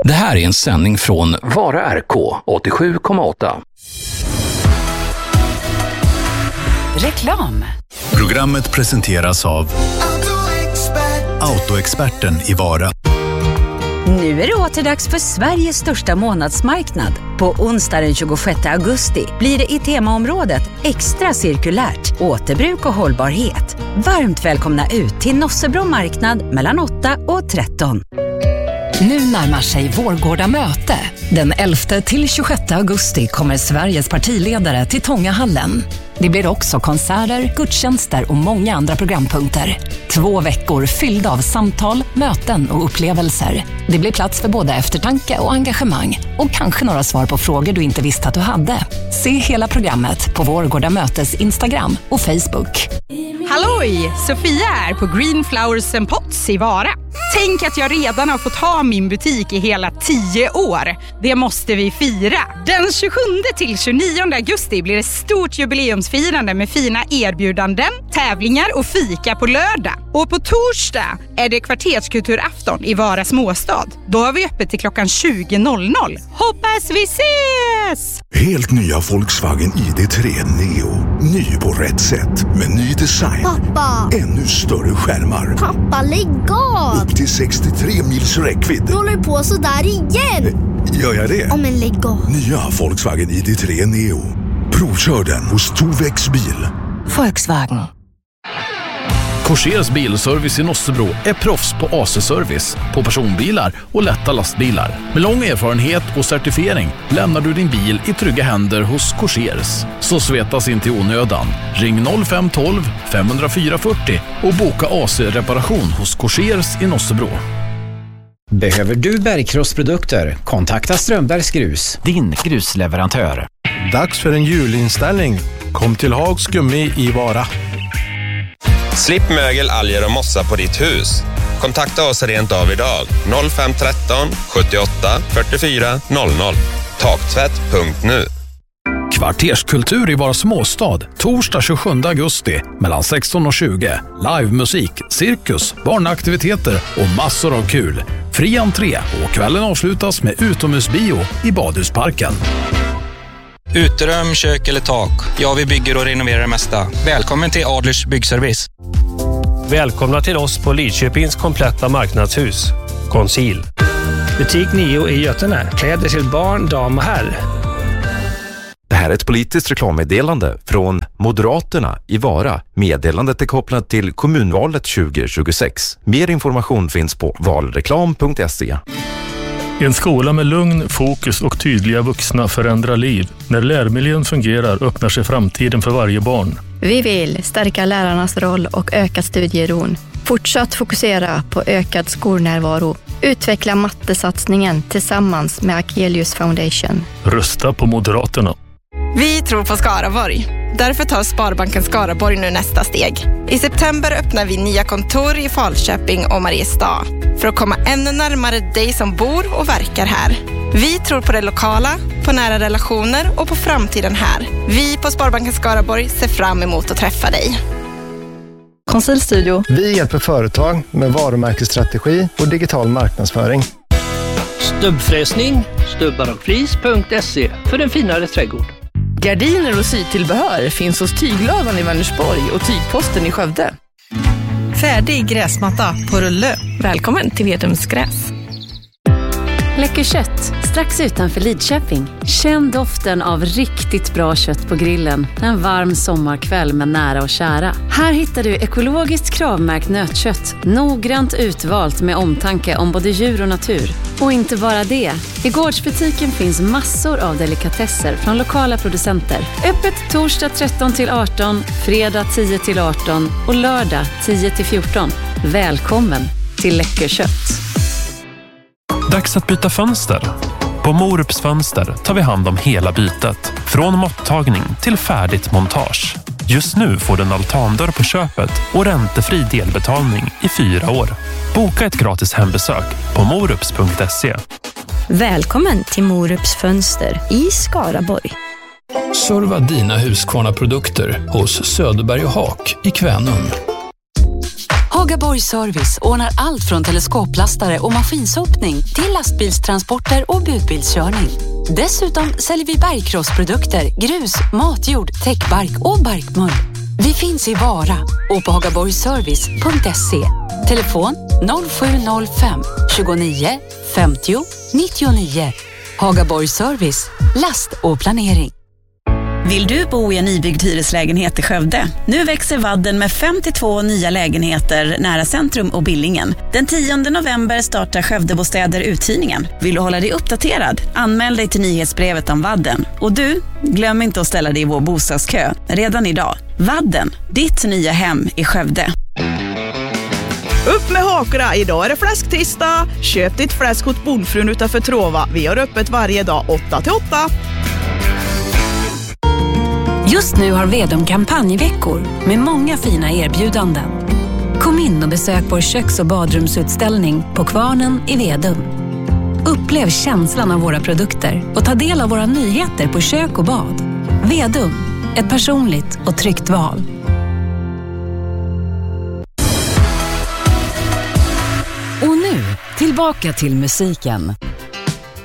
Det här är en sändning från Vara RK 87,8. Reklam. Programmet presenteras av Autoexperten i Vara. Nu är det återdags för Sveriges största månadsmarknad. På onsdag den 26 augusti blir det i temaområdet extra cirkulärt, återbruk och hållbarhet. Varmt välkomna ut till Nossebro marknad mellan 8 och 13. Nu närmar sig Vårgårda möte. Den 11 till 26 augusti kommer Sveriges partiledare till Tångahallen. Det blir också konserter, gudstjänster och många andra programpunkter. 2 veckor fyllda av samtal, möten och upplevelser. Det blir plats för både eftertanke och engagemang. Och kanske några svar på frågor du inte visste att du hade. Se hela programmet på Vårgårda mötes Instagram och Facebook. Halloj! Sofia är på Green Flowers and Pots i Vara. Tänk att jag redan har fått ha min butik i hela 10 år. Det måste vi fira. Den 27 till 29 augusti blir det stort jubileumsfirande med fina erbjudanden, tävlingar och fika på lördag. Och på torsdag är det kvarterskulturafton i Vara småstad. Då har vi öppet till klockan 20.00. Hoppas vi ses! Helt nya Volkswagen ID3 Neo. Ny på rätt sätt med ny design. Pappa! Ännu större skärmar. Pappa, lägg av! Upp till 63 mils räckvidd. Du håller på så där igen! Gör jag det? Ja, men lägg av. Nya Volkswagen ID3 Neo. Provkör den hos Tovex bil. Volkswagen. Korsers bilservice i Nossebro är proffs på AC-service på personbilar och lätta lastbilar. Med lång erfarenhet och certifiering lämnar du din bil i trygga händer hos Korsers. Så svetas inte i onödan. Ring 0512 504 40 och boka AC-reparation hos Korsers i Nossebro. Behöver du bergkrossprodukter? Kontakta Strömbergs Grus, din grusleverantör. Dags för en julinställning. Kom till Hags Gummi i Vara. Slipp mögel, alger och mossa på ditt hus. Kontakta oss rent av idag. 0513 78 44 00. Taktvätt.nu. Kvarterskultur i Vara småstad. Torsdag 27 augusti mellan 16 och 20. Livemusik, cirkus, barnaktiviteter och massor av kul. Fri entré och kvällen avslutas med utomhusbio i Badhusparken. Uterum, kök eller tak. Ja, vi bygger och renoverar det mesta. Välkommen till Adlers byggservice. Välkomna till oss på Lidköpings kompletta marknadshus. Conceal. Butik 9 i Götene. Kläder till barn, dam och herr. Det här är ett politiskt reklammeddelande från Moderaterna i Vara. Meddelandet är kopplat till kommunvalet 2026. Mer information finns på valreklam.se. En skola med lugn, fokus och tydliga vuxna förändrar liv. När lärmiljön fungerar öppnar sig framtiden för varje barn. Vi vill stärka lärarnas roll och öka studieron. Fortsatt fokusera på ökad skolnärvaro. Utveckla mattesatsningen tillsammans med Akelius Foundation. Rösta på Moderaterna. Vi tror på Skaraborg. Därför tar Sparbanken Skaraborg nu nästa steg. I september öppnar vi nya kontor i Falköping och Mariestad för att komma ännu närmare dig som bor och verkar här. Vi tror på det lokala, på nära relationer och på framtiden här. Vi på Sparbanken Skaraborg ser fram emot att träffa dig. Konsultstudio. Vi hjälper företag med varumärkesstrategi och digital marknadsföring. Stubbfräsning, stubbarockflis.se för en finare trädgård. Gardiner och sytillbehör finns hos Tyglavan i Vänersborg och Tygposten i Skövde. Färdig gräsmatta på rulle. Välkommen till Vedums gräs. Läcker kött, strax utanför Lidköping. Känn doften av riktigt bra kött på grillen en varm sommarkväll med nära och kära. Här hittar du ekologiskt kravmärkt nötkött, noggrant utvalt med omtanke om både djur och natur. Och inte bara det. I gårdsbutiken finns massor av delikatesser från lokala producenter. Öppet torsdag 13 till 18, fredag 10 till 18 och lördag 10 till 14. Välkommen till Läcker kött. Dags att byta fönster. På Morups fönster tar vi hand om hela bytet. Från måttagning till färdigt montage. Just nu får du en altandörr på köpet och räntefri delbetalning i 4 år. Boka ett gratis hembesök på morups.se. Välkommen till Morups fönster i Skaraborg. Serva dina Husqvarna produkter hos Söderberg och Haak i Kvänum. Hagaborg Service ordnar allt från teleskoplastare och maskinsopning till lastbilstransporter och budbilskörning. Dessutom säljer vi bergkrossprodukter, grus, matjord, täckbark och barkmull. Vi finns i Vara och på hagaborgservice.se. Telefon 0705 29 50 99. Hagaborg Service, last och planering. Vill du bo i en nybyggd hyreslägenhet i Skövde? Nu växer Vadden med 52 nya lägenheter nära centrum och Billingen. Den 10 november startar Skövdebostäder uthyrningen. Vill du hålla dig uppdaterad? Anmäl dig till nyhetsbrevet om Vadden. Och du, glöm inte att ställa dig i vår bostadskö redan idag. Vadden, ditt nya hem i Skövde. Upp med hakorna, idag är det fläsktisdag. Köp ditt fläsk hos Bondfrun utanför Trova. Vi har öppet varje dag 8-8. Just nu har Vedum kampanjveckor med många fina erbjudanden. Kom in och besök vår köks- och badrumsutställning på Kvarnen i Vedum. Upplev känslan av våra produkter och ta del av våra nyheter på kök och bad. Vedum, ett personligt och tryggt val. Och nu, tillbaka till musiken.